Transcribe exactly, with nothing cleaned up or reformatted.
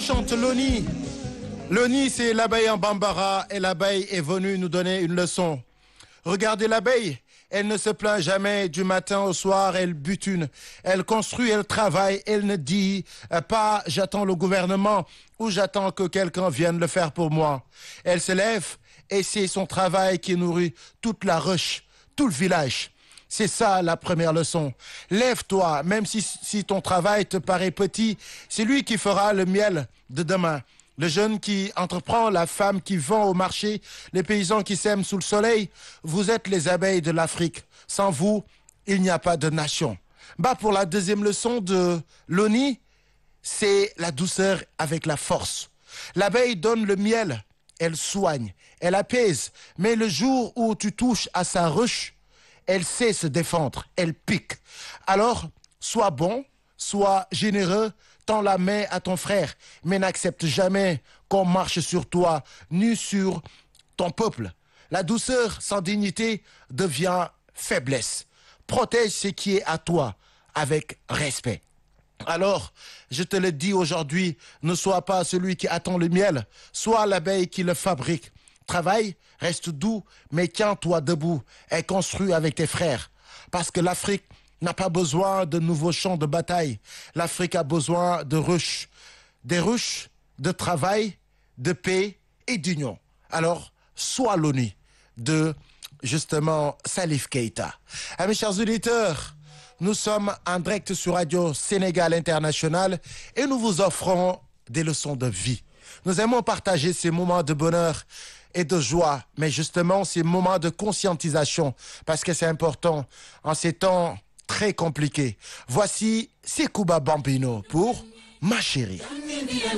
chante l'Oni. L'Oni, c'est l'abeille en bambara et l'abeille est venue nous donner une leçon. Regardez l'abeille, elle ne se plaint jamais du matin au soir, elle butine, elle construit, elle travaille, elle ne dit pas j'attends le gouvernement ou j'attends que quelqu'un vienne le faire pour moi. Elle se lève et c'est son travail qui nourrit toute la ruche, tout le village. C'est ça la première leçon. Lève-toi, même si, si ton travail te paraît petit, c'est lui qui fera le miel de demain. Le jeune qui entreprend, la femme qui vend au marché, les paysans qui sèment sous le soleil, vous êtes les abeilles de l'Afrique. Sans vous, il n'y a pas de nation. Bah pour la deuxième leçon de l'Oni, c'est la douceur avec la force. L'abeille donne le miel, elle soigne, elle apaise, mais le jour où tu touches à sa ruche, elle sait se défendre, elle pique. Alors, sois bon, sois généreux, tends la main à ton frère, mais n'accepte jamais qu'on marche sur toi, ni sur ton peuple. La douceur sans dignité devient faiblesse. Protège ce qui est à toi avec respect. Alors, je te le dis aujourd'hui, ne sois pas celui qui attend le miel, sois l'abeille qui le fabrique. Travaille, reste doux, mais tiens-toi debout et construis avec tes frères. Parce que l'Afrique n'a pas besoin de nouveaux champs de bataille. L'Afrique a besoin de ruches. Des ruches de travail, de paix et d'union. Alors, sois l'Oni de, justement, Salif Keïta. Ah, mes chers auditeurs, nous sommes en direct sur Radio Sénégal International et nous vous offrons des leçons de vie. Nous aimons partager ces moments de bonheur et de joie, mais justement ces moments de conscientisation, parce que c'est important en ces temps très compliqués. Voici Sekouba Bambino pour Ma Chérie.